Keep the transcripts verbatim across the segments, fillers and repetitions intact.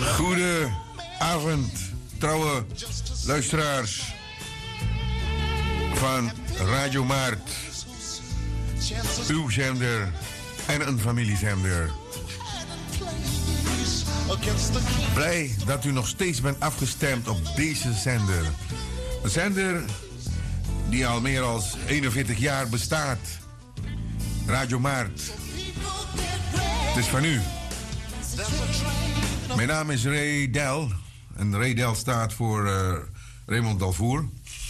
Goedenavond, trouwe luisteraars van Radio Maart, uw zender en een familiezender. Blij dat u nog steeds bent afgestemd op deze zender. Een zender die al meer dan eenenveertig jaar bestaat. Radio Maart. Het is van u. Mijn naam is Ray Del. En Ray Del staat voor uh, Raymond Dalvoer.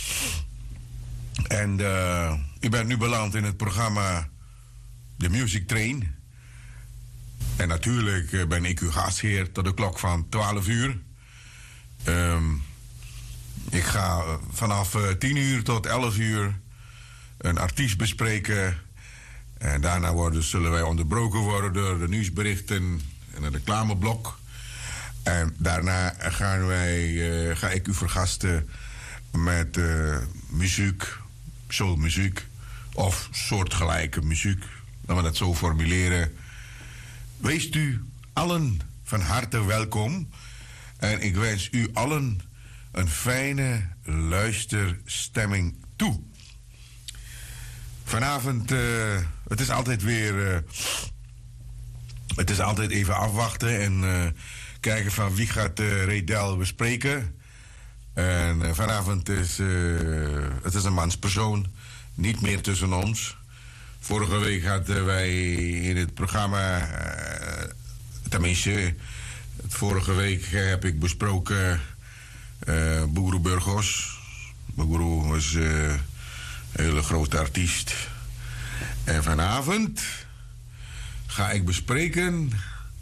En uh, u bent nu beland in het programma The Music Train. En natuurlijk uh, ben ik uw gastheer tot de klok van twaalf uur. Um, ik ga uh, vanaf uh, tien uur tot elf uur een artiest bespreken. En daarna worden, zullen wij onderbroken worden door de nieuwsberichten en een reclameblok. En daarna gaan wij, uh, ga ik u vergasten met uh, muziek, soulmuziek of soortgelijke muziek. Laten we dat zo formuleren. Wees u allen van harte welkom. En ik wens u allen een fijne luisterstemming toe. Vanavond, uh, het is altijd weer... Uh, het is altijd even afwachten en uh, kijken van wie gaat uh, Ray Del bespreken. En uh, vanavond is... Uh, het is een manspersoon, niet meer tussen ons. Vorige week hadden wij in het programma... Uh, tenminste, vorige week heb ik besproken... Uh, Boegro Burgos. Boegro was... Uh, een hele grote artiest. En vanavond ga ik bespreken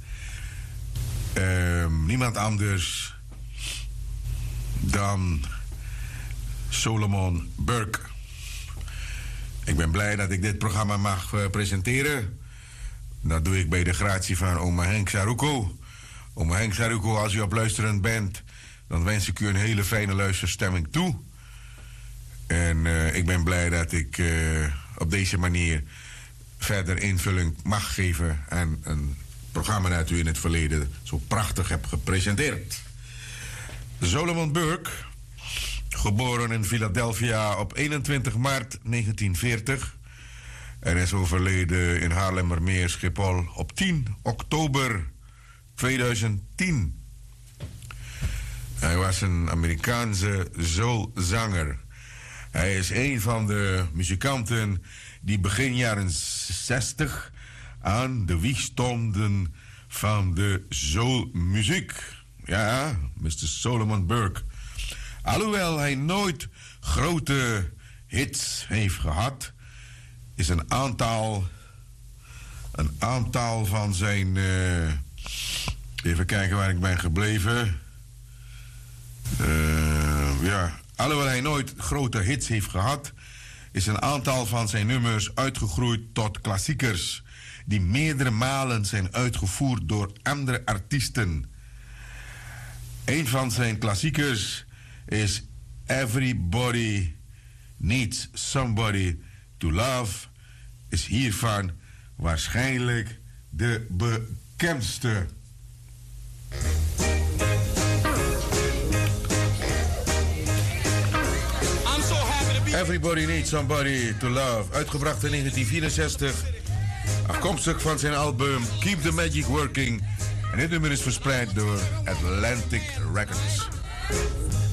uh, niemand anders dan Solomon Burke. Ik ben blij dat ik dit programma mag uh, presenteren. Dat doe ik bij de gratie van oma Henk Saruko. Oma Henk Saruko, als u op luisterend bent, dan wens ik u een hele fijne luisterstemming toe. En uh, ik ben blij dat ik uh, op deze manier verder invulling mag geven aan een programma dat u in het verleden zo prachtig hebt gepresenteerd. Solomon Burke, geboren in Philadelphia op eenentwintig maart negentien veertig... en is overleden in Haarlemmermeer, Schiphol op tien oktober tweeduizend tien. Hij was een Amerikaanse soulzanger. Hij is een van de muzikanten die begin jaren zestig aan de wieg stonden van de soulmuziek. Ja, mister Solomon Burke. Alhoewel hij nooit grote hits heeft gehad, is een aantal, een aantal van zijn... Uh, even kijken waar ik ben gebleven. Uh, ja... Alhoewel hij nooit grote hits heeft gehad, is een aantal van zijn nummers uitgegroeid tot klassiekers, die meerdere malen zijn uitgevoerd door andere artiesten. Een van zijn klassiekers is Everybody Needs Somebody to Love, is hiervan waarschijnlijk de bekendste. Everybody Needs Somebody to Love, uitgebracht in negentien vierenzestig, afkomstig van zijn album Keep the Magic Working. En dit nummer is verspreid door Atlantic Records.